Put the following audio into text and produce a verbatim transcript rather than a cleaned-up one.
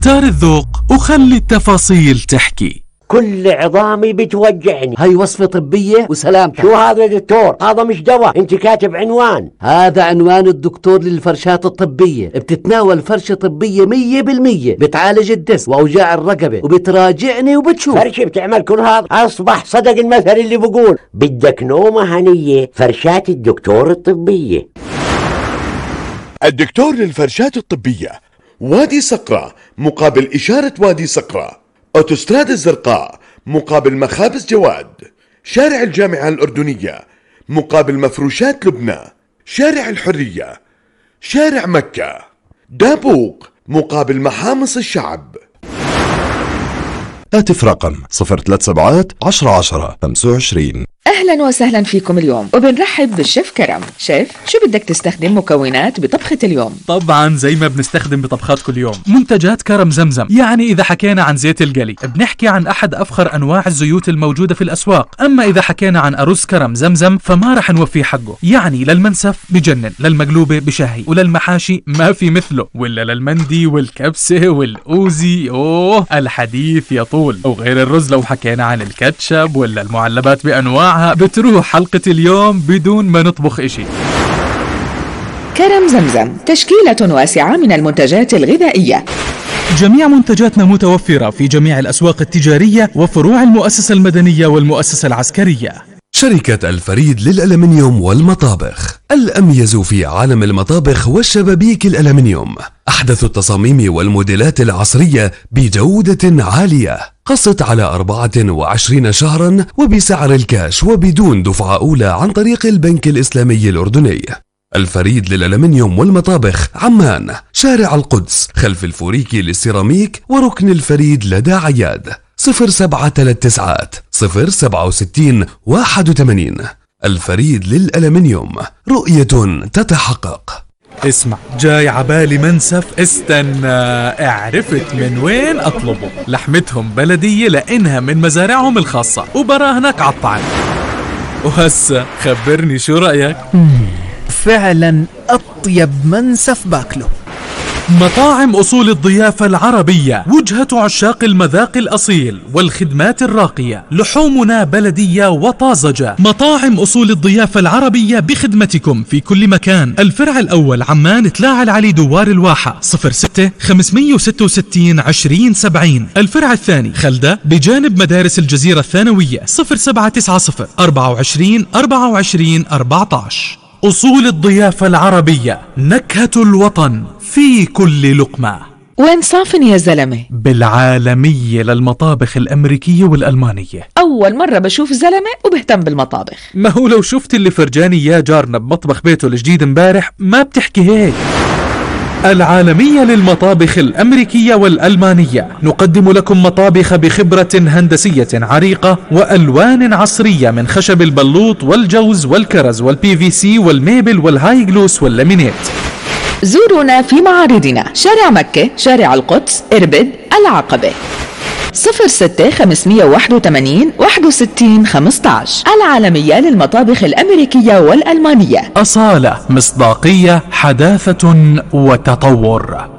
اختار الذوق وخلي التفاصيل تحكي. كل عظامي بتوجعني. هاي وصفة طبية وسلامتك. شو هذا دكتور؟ هذا مش دواء، انت كاتب عنوان. هذا عنوان الدكتور للفرشات الطبية. بتتناول فرشة طبية مية بالمية، بتعالج الدس وأوجاع الرقبة وبتراجعني وبتشوف. فرشة بتعمل كل هذا؟ أصبح صدق المثل اللي بقول بدك نومة هنية، فرشات الدكتور الطبية. الدكتور للفرشات الطبية، وادي صقرة مقابل إشارة وادي صقرة، أوتوستراد الزرقاء مقابل مخابز جواد، شارع الجامعة الأردنية مقابل مفروشات لبنى، شارع الحرية، شارع مكة، دابوق مقابل محامص الشعب. هاتف رقم صفر ثلاث سبعات عشرة عشرة خمسة وعشرين. أهلا وسهلا فيكم اليوم، وبنرحب بالشيف كرم. شيف، شو بدك تستخدم مكونات بطبخة اليوم؟ طبعا زي ما بنستخدم بطبخات كل يوم، منتجات كرم زمزم. يعني إذا حكينا عن زيت القلي بنحكي عن أحد أفخر أنواع الزيوت الموجودة في الأسواق. أما إذا حكينا عن أرز كرم زمزم فما رح نوفيه حقه. يعني للمنسف بجنن، للمقلوبة بشهي، وللمحاشي ما في مثله، ولا للمندي والكبسة والأوزي. أوه الحديث يطول. وغير الرز لو حكينا عن الكاتشب ولا المعلبات بأنواع بتروح حلقة اليوم بدون ما نطبخ إشي. كرم زمزم تشكيلة واسعة من المنتجات الغذائية. جميع منتجاتنا متوفرة في جميع الأسواق التجارية وفروع المؤسسة المدنية والمؤسسة العسكرية. شركة الفريد للألمنيوم والمطابخ، الأميز في عالم المطابخ والشبابيك الألمنيوم. أحدث التصاميم والموديلات العصرية بجودة عالية. قسط على أربعة وعشرين شهرا وبسعر الكاش وبدون دفعة أولى عن طريق البنك الإسلامي الأردني. الفريد للألمنيوم والمطابخ، عمان، شارع القدس، خلف الفوريكي للسيراميك وركن الفريد لدى عياد. صفر سبعة ثلاث تسعات صفر سبعة وستين واحد وثمانين. الفريد للألمنيوم، رؤية تتحقق. اسمع، جاي عبالي منسف، استنى، اعرفت من وين اطلبه. لحمتهم بلدية لانها من مزارعهم الخاصة وبراهنك عالطعم. وهسه خبرني شو رأيك؟ فعلا اطيب منسف باكله. مطاعم أصول الضيافة العربية، وجهة عشاق المذاق الأصيل والخدمات الراقية. لحومنا بلدية وطازجة. مطاعم أصول الضيافة العربية بخدمتكم في كل مكان. الفرع الأول عمان، تلاعة العلي دوار الواحة، صفر ستة خمسمية وستة وستين عشرين سبعين. الفرع الثاني خلدة بجانب مدارس الجزيرة الثانوية، صفر سبعة تسعة صفر أربعة وعشرين أربعة وعشرين أربعة عشر. أصول الضيافة العربية، نكهة الوطن في كل لقمة. وين صافن يا زلمة؟ بالعالمية للمطابخ الأمريكية والألمانية. أول مرة بشوف زلمة وبهتم بالمطابخ. ما هو لو شفت اللي فرجاني يا جارنا بمطبخ بيته الجديد امبارح ما بتحكي هيك. العالمية للمطابخ الأمريكية والألمانية، نقدم لكم مطابخ بخبرة هندسية عريقة وألوان عصرية من خشب البلوط والجوز والكرز والبي في سي والميبل والهاي جلوس واللامينيت. زورونا في معارضنا، شارع مكة، شارع القدس، إربد، العقبة. صفر ستة خمسمية واحد وثمانين واحد وستين خمسة عشر. العالمية للمطابخ الأمريكية والألمانية. أصالة، مصداقية، حداثة وتطور.